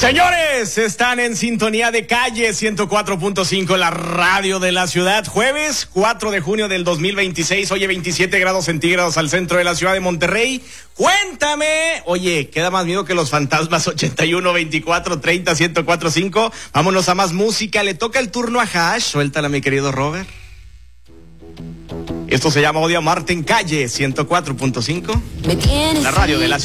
Señores, están en sintonía de Calle 104.5, la radio de la ciudad. Jueves 4 de junio del 2026, oye, 27 grados centígrados al centro de la ciudad de Monterrey. Cuéntame, oye, ¿queda más miedo que los fantasmas? 81 24 30 1045. Vámonos a más música, le toca el turno a Hash. Suéltala, mi querido Robert. Esto se llama Odio a Marte en Calle 104.5, la radio de la ciudad.